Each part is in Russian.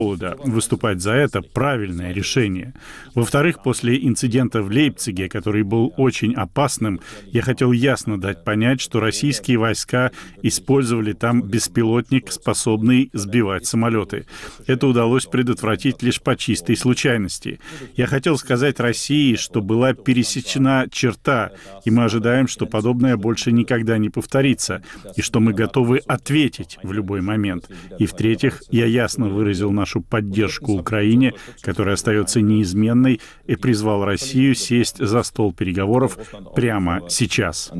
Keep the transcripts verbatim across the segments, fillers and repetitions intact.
повода. Выступать за это — правильное решение. Во-вторых, после инцидента в Лейпциге, который был очень опасным, я хотел ясно дать понять, что российские войска использовали там беспилотник, способный сбивать самолеты. Это удалось предотвратить лишь по чистой случайности. Я хотел сказать России, что была пересечена черта, и мы ожидаем, что подобное больше никогда не повторится, и что мы готовы ответить в любой момент. И в-третьих, я ясно выразил нашу поддержку Украине, которая остается неизменной, и призвал Россию сесть за стол переговоров прямо сейчас.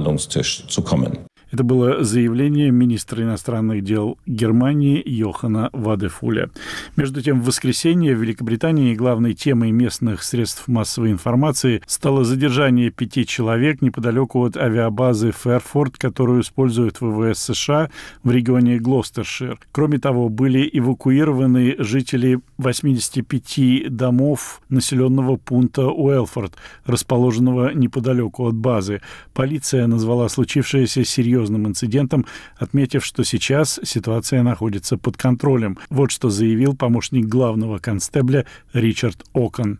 Это было заявление министра иностранных дел Германии Йохана Вадефуля. Между тем, в воскресенье в Великобритании главной темой местных средств массовой информации стало задержание пяти человек неподалеку от авиабазы Фэрфорд, которую используют ВВС США в регионе Глостершир. Кроме того, были эвакуированы жители восьмидесяти пяти домов населенного пункта Уэлфорд, расположенного неподалеку от базы. Полиция назвала случившееся серьезным инцидентом, отметив, что сейчас ситуация находится под контролем. Вот что заявил помощник главного констебля Ричард Окон.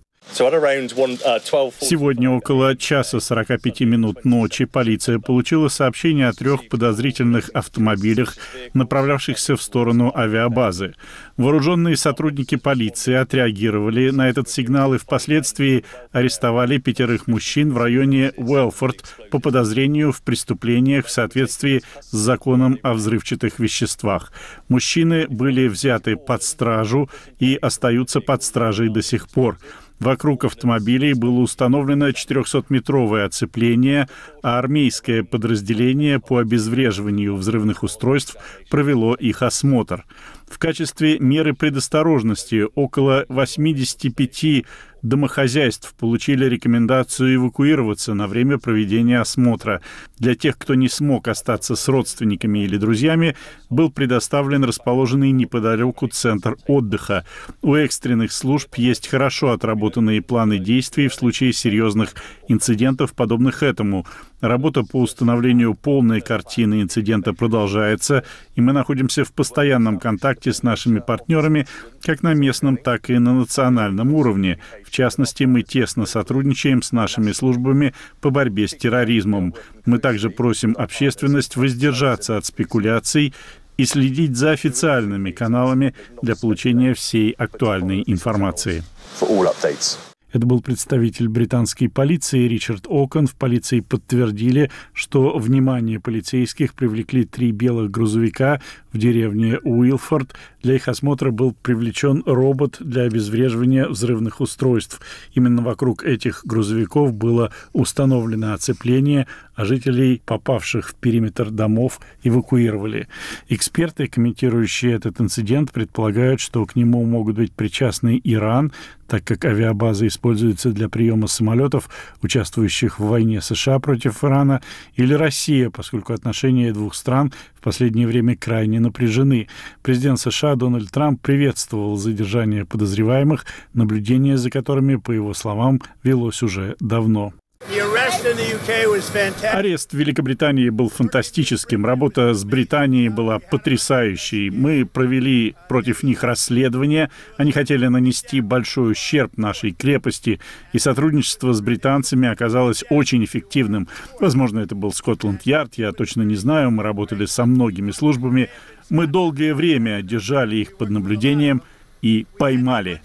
Сегодня около часа сорока пяти минут ночи полиция получила сообщение о трех подозрительных автомобилях, направлявшихся в сторону авиабазы. Вооруженные сотрудники полиции отреагировали на этот сигнал и впоследствии арестовали пятерых мужчин в районе Уэлфорд по подозрению в преступлениях в соответствии с законом о взрывчатых веществах. Мужчины были взяты под стражу и остаются под стражей до сих пор. Вокруг автомобилей было установлено четырехсотметровое оцепление, а армейское подразделение по обезвреживанию взрывных устройств провело их осмотр. В качестве меры предосторожности около восьмидесяти пяти домохозяйств получили рекомендацию эвакуироваться на время проведения осмотра. Для тех, кто не смог остаться с родственниками или друзьями, был предоставлен расположенный неподалеку центр отдыха. У экстренных служб есть хорошо отработанные планы действий в случае серьезных инцидентов, подобных этому. Работа по установлению полной картины инцидента продолжается, и мы находимся в постоянном контакте с нашими партнерами как на местном, так и на национальном уровне. В частности, мы тесно сотрудничаем с нашими службами по борьбе с терроризмом. Мы также просим общественность воздержаться от спекуляций и следить за официальными каналами для получения всей актуальной информации. Это был представитель британской полиции Ричард Окон. В полиции подтвердили, что внимание полицейских привлекли три белых грузовика в деревне Уилфорд. Для их осмотра был привлечен робот для обезвреживания взрывных устройств. Именно вокруг этих грузовиков было установлено оцепление, а жителей, попавших в периметр домов, эвакуировали. Эксперты, комментирующие этот инцидент, предполагают, что к нему могут быть причастны Иран, так как авиабаза используется для приема самолетов, участвующих в войне США против Ирана, или Россия, поскольку отношения двух стран в последнее время крайне напряжены. Президент США Дональд Трамп приветствовал задержание подозреваемых, наблюдение за которыми, по его словам, велось уже давно. Арест в Великобритании был фантастическим. Работа с Британией была потрясающей. Мы провели против них расследование. Они хотели нанести большой ущерб нашей крепости, и сотрудничество с британцами оказалось очень эффективным. Возможно, это был Скотланд-Ярд, я точно не знаю. Мы работали со многими службами. Мы долгое время держали их под наблюдением и поймали.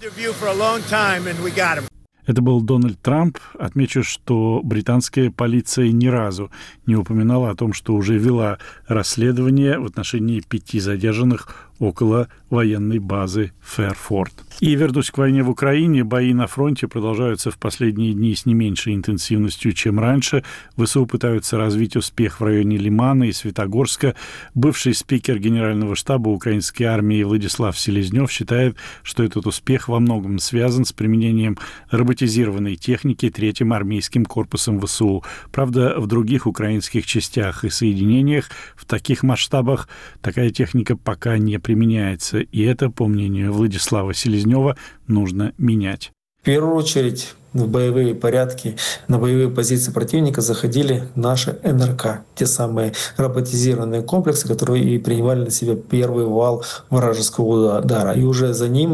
Это был Дональд Трамп. Отмечу, что британская полиция ни разу не упоминала о том, что уже вела расследование в отношении пяти задержанных около военной базы Фэрфорд. И вернусь к войне в Украине. Бои на фронте продолжаются в последние дни с не меньшей интенсивностью, чем раньше. ВСУ пытаются развить успех в районе Лимана и Светогорска. Бывший спикер Генерального штаба украинской армии Владислав Селезнев считает, что этот успех во многом связан с применением роботизированной техники третьим армейским корпусом ВСУ. Правда, в других украинских частях и соединениях в таких масштабах такая техника пока не применяется, и это, по мнению Владислава Селезнева, нужно менять. В первую очередь в боевые порядки, на боевые позиции противника заходили наши эн эр ка, те самые роботизированные комплексы, которые и принимали на себя первый вал вражеского удара. И уже за ним